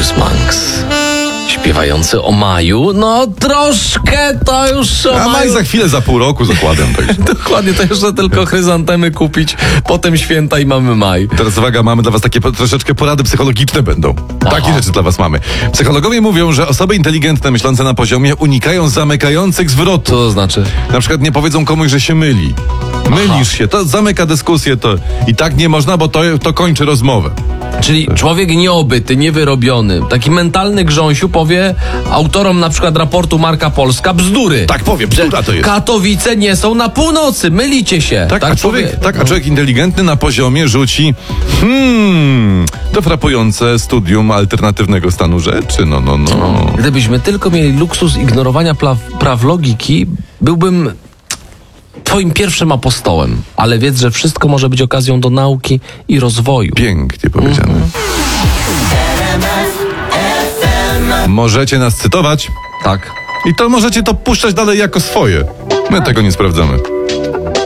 Thelonious Monks. Śpiewający o maju, no troszkę to już o A maj za chwilę, za pół roku zakładam. Dokładnie, to jeszcze tylko chryzantemy kupić, potem święta i mamy maj. Teraz uwaga, mamy dla was takie troszeczkę porady psychologiczne będą. Takie rzeczy dla was mamy. Psychologowie mówią, że osoby inteligentne, myślące na poziomie, unikają zamykających zwrotów. Co to znaczy? Na przykład nie powiedzą komuś, że się myli. Mylisz się, to zamyka dyskusję, to i tak nie można, bo to kończy rozmowę. Czyli człowiek nieobyty, niewyrobiony, taki mentalny grząsiu powie autorom na przykład raportu Marka Polska bzdury. Tak powie, bzdura to jest. Katowice nie są na północy, mylicie się. Tak, a człowiek inteligentny na poziomie rzuci to frapujące studium alternatywnego stanu rzeczy. No. Gdybyśmy tylko mieli luksus ignorowania praw logiki, byłbym twoim pierwszym apostołem, ale wiedz, że wszystko może być okazją do nauki i rozwoju. Pięknie powiedziane. Możecie nas cytować. Tak. I to możecie to puszczać dalej jako swoje. My tego nie sprawdzamy.